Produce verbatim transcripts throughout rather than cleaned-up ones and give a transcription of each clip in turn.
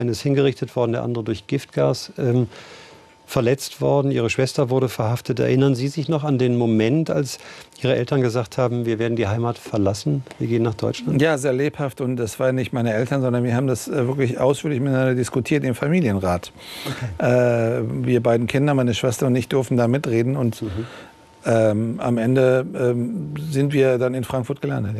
Einer ist hingerichtet worden, der andere durch Giftgas ähm, verletzt worden. Ihre Schwester wurde verhaftet. Erinnern Sie sich noch an den Moment, als Ihre Eltern gesagt haben, wir werden die Heimat verlassen, wir gehen nach Deutschland? Ja, sehr lebhaft. Und das waren nicht meine Eltern, sondern wir haben das äh, wirklich ausführlich miteinander diskutiert im Familienrat. Okay. Äh, wir beiden Kinder, meine Schwester und ich, durften da mitreden. Und mhm. ähm, am Ende ähm, sind wir dann in Frankfurt gelandet.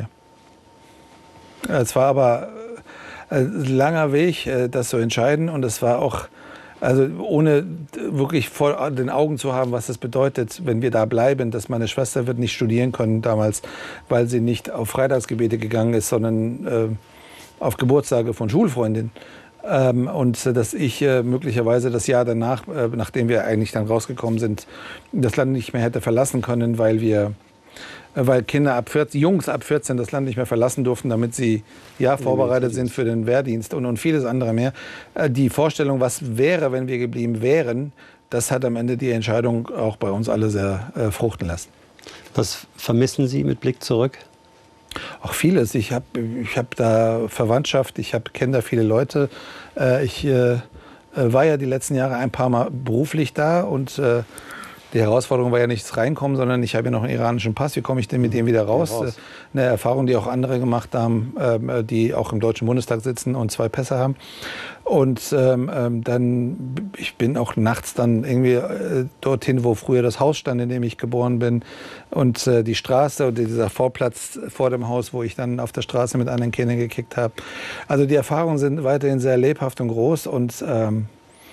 Ja. Es war aber ein langer Weg, äh, das zu entscheiden. Und es war auch, also ohne wirklich vor den Augen zu haben, was das bedeutet, wenn wir da bleiben, dass meine Schwester wird nicht studieren können damals, weil sie nicht auf Freitagsgebete gegangen ist, sondern äh, auf Geburtstage von Schulfreundinnen. Ähm, und äh, dass ich äh, möglicherweise das Jahr danach, äh, nachdem wir eigentlich dann rausgekommen sind, das Land nicht mehr hätte verlassen können, weil wir weil Kinder ab vierzehn, Jungs ab vierzehn das Land nicht mehr verlassen durften, damit sie ja vorbereitet sind für den Wehrdienst und, und vieles andere mehr. Die Vorstellung, was wäre, wenn wir geblieben wären, das hat am Ende die Entscheidung auch bei uns alle sehr äh, fruchten lassen. Was vermissen Sie mit Blick zurück? Auch vieles. Ich habe ich hab da Verwandtschaft, ich kenne da viele Leute. Äh, ich äh, war ja die letzten Jahre ein paar Mal beruflich da und äh, die Herausforderung war ja nicht das Reinkommen, sondern ich habe ja noch einen iranischen Pass. Wie komme ich denn mit dem wieder raus? raus? Eine Erfahrung, die auch andere gemacht haben, die auch im Deutschen Bundestag sitzen und zwei Pässe haben. Und ähm, dann, ich bin auch nachts dann irgendwie äh, dorthin, wo früher das Haus stand, in dem ich geboren bin. Und äh, die Straße und dieser Vorplatz vor dem Haus, wo ich dann auf der Straße mit anderen Kindern gekickt habe. Also die Erfahrungen sind weiterhin sehr lebhaft und groß und ähm,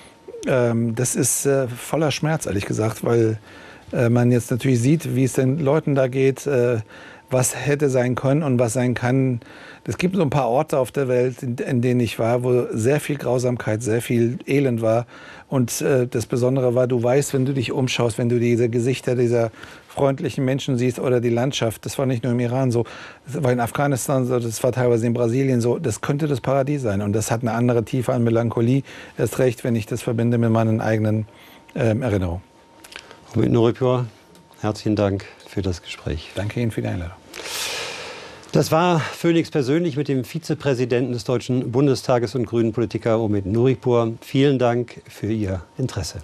Ähm, das ist äh, voller Schmerz, ehrlich gesagt, weil äh, man jetzt natürlich sieht, wie es den Leuten da geht, äh, was hätte sein können und was sein kann. Es gibt so ein paar Orte auf der Welt, in, in denen ich war, wo sehr viel Grausamkeit, sehr viel Elend war. Und äh, das Besondere war, du weißt, wenn du dich umschaust, wenn du diese Gesichter dieser freundlichen Menschen siehst oder die Landschaft, das war nicht nur im Iran so, das war in Afghanistan so, das war teilweise in Brasilien so, das könnte das Paradies sein. Und das hat eine andere Tiefe an Melancholie, erst recht, wenn ich das verbinde mit meinen eigenen ähm, Erinnerungen. Omid Nuripur, herzlichen Dank für das Gespräch. Danke Ihnen für die Einladung. Das war Phoenix persönlich mit dem Vizepräsidenten des Deutschen Bundestages und grünen Politiker Omid Nuripur. Vielen Dank für Ihr Interesse.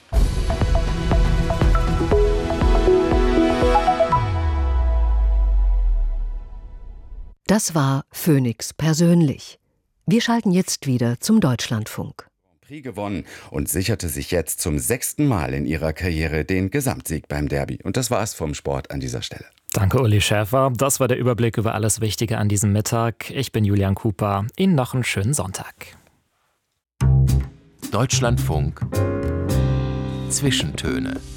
Das war Phoenix persönlich. Wir schalten jetzt wieder zum Deutschlandfunk. Prix gewonnen und sicherte sich jetzt zum sechsten Mal in ihrer Karriere den Gesamtsieg beim Derby. Und das war es vom Sport an dieser Stelle. Danke, Uli Schäfer. Das war der Überblick über alles Wichtige an diesem Mittag. Ich bin Julian Cooper. Ihnen noch einen schönen Sonntag. Deutschlandfunk Zwischentöne.